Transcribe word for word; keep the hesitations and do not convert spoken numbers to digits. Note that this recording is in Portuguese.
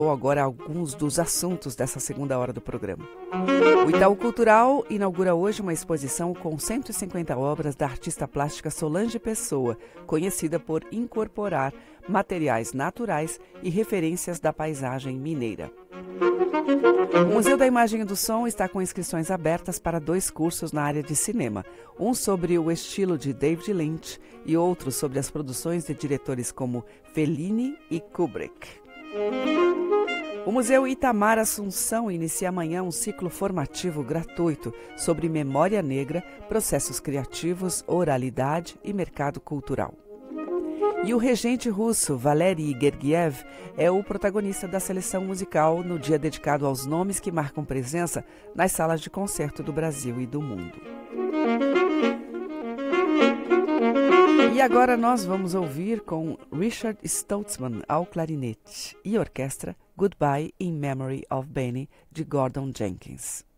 Agora alguns dos assuntos dessa segunda hora do programa. O Itaú Cultural inaugura hoje uma exposição com cento e cinquenta obras da artista plástica Solange Pessoa, conhecida por incorporar materiais naturais e referências da paisagem mineira. O Museu da Imagem e do Som está com inscrições abertas para dois cursos na área de cinema, um sobre o estilo de David Lynch e outro sobre as produções de diretores como Fellini e Kubrick. O Museu Itamar Assunção inicia amanhã um ciclo formativo gratuito sobre memória negra, processos criativos, oralidade e mercado cultural. E o regente russo Valery Gergiev é o protagonista da seleção musical no dia dedicado aos nomes que marcam presença nas salas de concerto do Brasil e do mundo. E agora nós vamos ouvir com Richard Stoltzman ao clarinete e orquestra Goodbye in Memory of Benny, de Gordon Jenkins.